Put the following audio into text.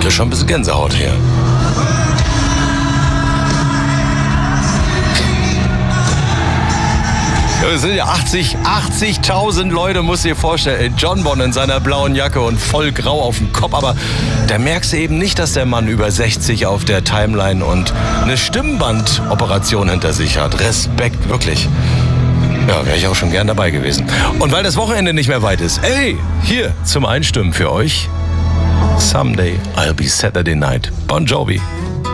krieg schon ein bisschen Gänsehaut hier. Ja, es sind ja 80.000 Leute, musst du dir vorstellen. John Bon in seiner blauen Jacke und voll grau auf dem Kopf. Aber da merkst du eben nicht, dass der Mann über 60 auf der Timeline und eine Stimmbandoperation hinter sich hat. Respekt, wirklich. Ja, wäre ich auch schon gern dabei gewesen. Und weil das Wochenende nicht mehr weit ist, ey, hier zum Einstimmen für euch. Someday I'll be Saturday Night. Bon Jovi.